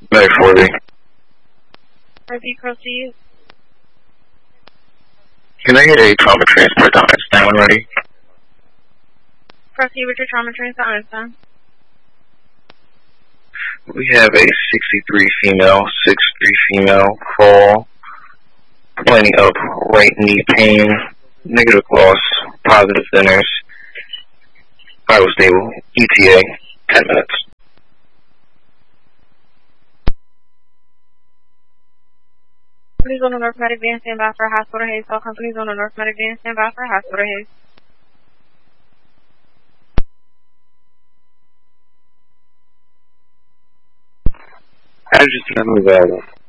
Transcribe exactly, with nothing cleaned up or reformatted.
Medic forty. Repeat, proceed. Can I get a trauma transport down at Stein when ready? Proceed with your trauma transport Einstein. We have a sixty-three female, sixty-three female, fall, complaining of right knee pain, negative loss, positive thinners, vital stable, E T A, ten minutes. Companies on the North Medic van, stand by for hospital haze. All companies on the North Medic van, stand by for hospital haze. I just remember that.